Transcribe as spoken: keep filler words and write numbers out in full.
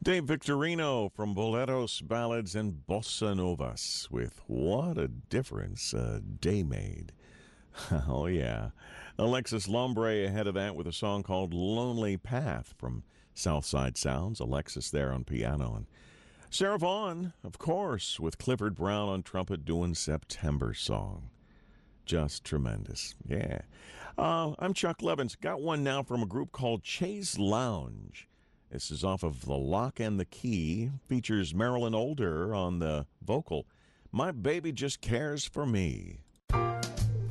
Dave Victorino from Boleros Ballads and Bossa Novas with What a Difference a Day Made. Oh, yeah. Alexis Lombre ahead of that with a song called Lonely Path from Southside Sounds. Alexis there on piano. And Sarah Vaughan, of course, with Clifford Brown on trumpet doing September Song. Just tremendous. Yeah. Uh, I'm Chuck Levins. Got one now from a group called Chase Lounge. This is off of The Lock and the Key. Features Marilyn Older on the vocal. My Baby Just Cares for Me.